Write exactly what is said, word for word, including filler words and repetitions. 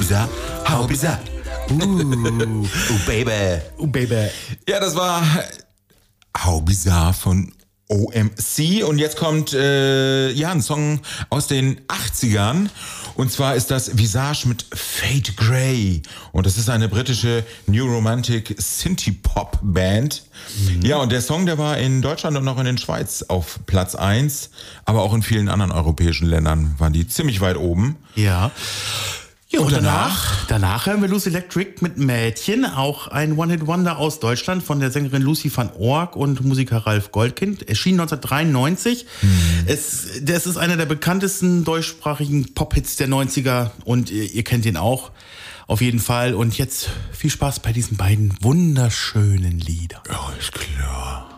bizarre, how bizarre. Uh, uh, baby. Oh, Baby. Ja, das war How Bizarre von O M C. Und jetzt kommt äh, ja ein Song aus den achtzigern. Und zwar ist das Visage mit Fade Grey. Und das ist eine britische New Romantic Synthie-Pop-Band. Mhm. Ja, und der Song, der war in Deutschland und auch in der Schweiz auf Platz eins. Aber auch in vielen anderen europäischen Ländern waren die ziemlich weit oben. Ja. Ja, und, Und danach, danach hören wir Lucy Electric mit Mädchen, auch ein One-Hit-Wonder aus Deutschland von der Sängerin Lucy van Ork und Musiker Ralf Goldkind, erschien neunzehnhundertdreiundneunzig. Hm. Es, das ist einer der bekanntesten deutschsprachigen Pop-Hits der neunziger und ihr, ihr kennt ihn auch auf jeden Fall. Und jetzt viel Spaß bei diesen beiden wunderschönen Liedern. Ja, ist klar.